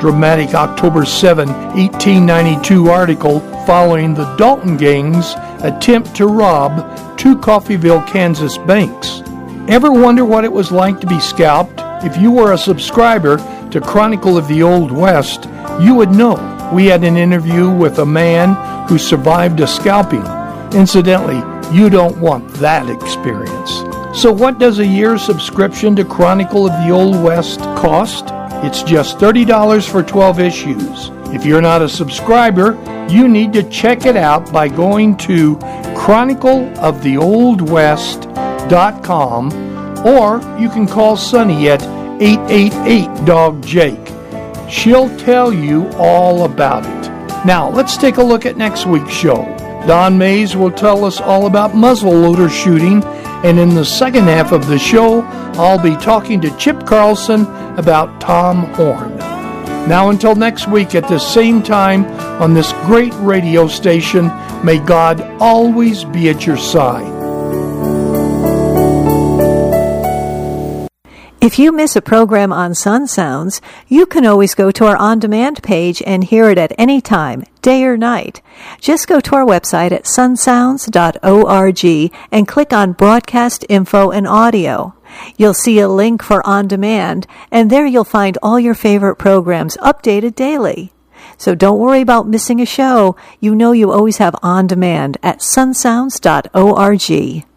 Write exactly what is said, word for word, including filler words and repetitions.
dramatic October seventh, eighteen ninety-two article following the Dalton Gang's attempt to rob two Coffeyville, Kansas banks. Ever wonder what it was like to be scalped? If you were a subscriber to Chronicle of the Old West, you would know. We had an interview with a man who survived a scalping. Incidentally, you don't want that experience. So what does a year's subscription to Chronicle of the Old West cost? It's just thirty dollars for twelve issues. If you're not a subscriber, you need to check it out by going to chronicle of the old west dot com, or you can call Sunny at eight eight eight, D O G, Jake. She'll tell you all about it. Now, let's take a look at next week's show. Don Mays will tell us all about muzzleloader shooting, and in the second half of the show, I'll be talking to Chip Carlson about Tom Horn. Now, until next week at the same time on this great radio station, may God always be at your side. If you miss a program on Sun Sounds, you can always go to our on-demand page and hear it at any time, day or night. Just go to our website at sun sounds dot org and click on Broadcast Info and Audio. You'll see a link for On Demand, and there you'll find all your favorite programs updated daily. So don't worry about missing a show. You know you always have On Demand at sun sounds dot org.